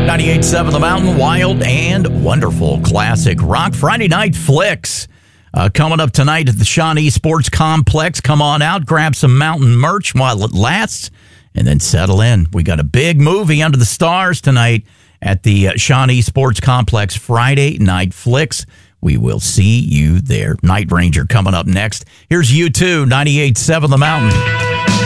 98.7 The Mountain, wild and wonderful classic rock. Friday Night Flicks coming up tonight at the Shawnee Sports Complex. Come on out, grab some mountain merch while it lasts, and then settle in. We got a big movie under the stars tonight at the Shawnee Sports Complex. Friday Night Flicks. We will see you there. Night Ranger coming up next. Here's U2, 98.7 The Mountain.